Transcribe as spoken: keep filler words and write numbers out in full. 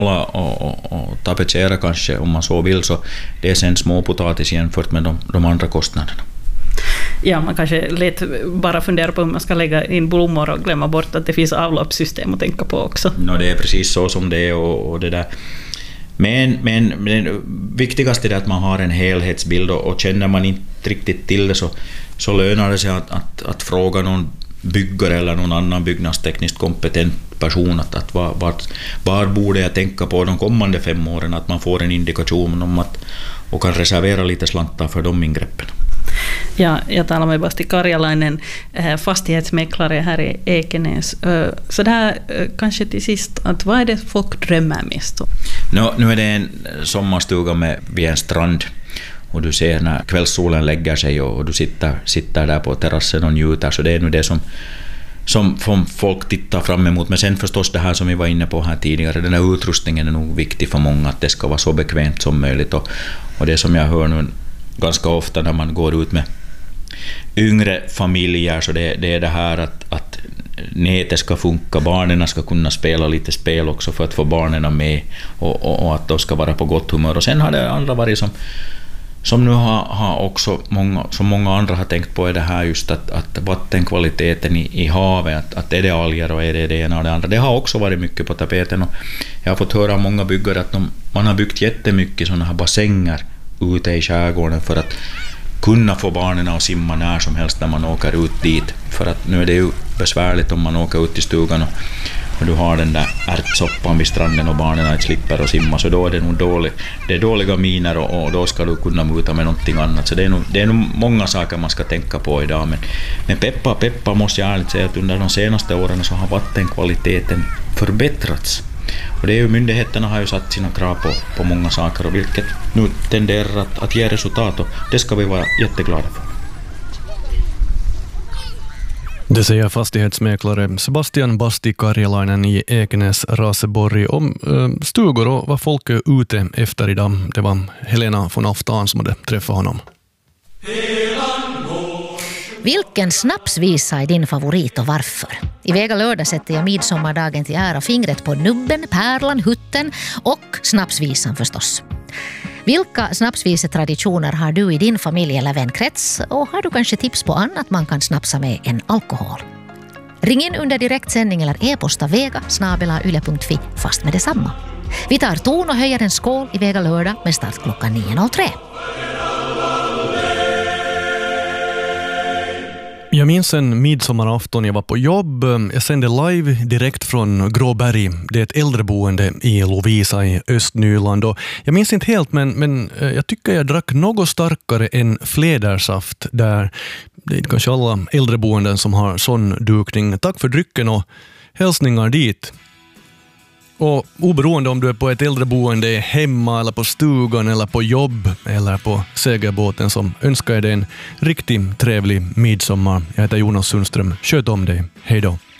och, och, och tapetsera kanske om man så vill, så det är sen småpotatis jämfört med de, de andra kostnaderna. Ja, man kanske lätt bara funderar på om man ska lägga in blommor och glömma bort att det finns avloppssystem att tänka på också. No, det är precis så som det är och, och det där. Men, men, men det viktigaste är att man har en helhetsbild och, och känner man inte riktigt till det så, så lönar det sig att, att, att fråga någon byggare eller någon annan byggnadstekniskt kompetent person att, att var, var, var borde jag tänka på de kommande fem åren, att man får en indikation om att och kan reservera lite slantar för de ingreppen. Ja, jag talar med Basti Karjalainen, fastighetsmäklare här i Ekenäs. Så där kanske till sist, att vad är det folk drömmer mest om? No, nu är det en sommarstuga med, vid en strand och du ser när kvällssolen lägger sig och, och du sitter, sitter där på terrassen och njuter, så det är nu det som, som, som folk tittar fram emot. Men sen förstås det här som vi var inne på här tidigare, den här utrustningen är nog viktig för många, att det ska vara så bekvämt som möjligt och, och det som jag hör nu ganska ofta när man går ut med yngre familjer, så det, det är det här att, att nätet ska funka, barnen ska kunna spela lite spel också för att få barnen med och, och, och att de ska vara på gott humör. Och sen har det andra varit som, som nu har, har också många, som många andra har tänkt på, är det här just att, att vattenkvaliteten i, i havet, att, att är det alger och är det det ena och det andra. Det har också varit mycket på tapeten och jag har fått höra av många byggare att de, man har byggt jättemycket sådana här bassänger ute i skärgården för att kunna få barnen att simma när som helst när man åker ut dit. För att nu är det ju besvärligt om man åker ut i stugan och, och du har den där ärtsoppan vid stranden och barnen inte slipper att simma, så då är det nog dålig, det är dåliga miner och, och då ska du kunna muta med någonting annat. Så det är nog, det är nog många saker man ska tänka på idag. Men, men peppa, peppa måste jag ärligt säga att under de senaste åren så har vattenkvaliteten förbättrats. Och det är ju, myndigheterna har ju satt sina krav på, på många saker och vilket nu tenderar att, att ge resultat och det ska vi vara jätteglada för. Det säger fastighetsmäklare Sebastian Basti Karjalainen i Ekenäs Raseborg om äh, stugor och vad folk är ute efter idag. Det var Helena von Aftan som hade träffat honom. Vilken snapsvisa är din favorit och varför? I Vega lördag sätter jag midsommardagen till ära fingret på nubben, pärlan, hutten och snapsvisan förstås. Vilka snapsvisetraditioner har du i din familj eller vänkrets? Och har du kanske tips på annat man kan snapsa med än alkohol? Ring in under direktsändning eller e-posta vega snabel-a yle punkt fi fast med detsamma. Vi tar ton och höjer en skål i Vega lördag med start klockan nio noll tre. Jag minns en midsommarafton jag var på jobb. Jag sände live direkt från Gråberg. Det är ett äldreboende i Lovisa i Östnyland. Och jag minns inte helt, men, men jag tycker jag drack något starkare än flädersaft där. Det är kanske alla äldreboenden som har sån dukning. Tack för drycken och hälsningar dit. Och oberoende om du är på ett äldreboende hemma eller på stugan eller på jobb eller på segelbåten, som önskar jag dig en riktigt trevlig midsommar. Jag heter Jonas Sundström. Sköt om dig. Hej då.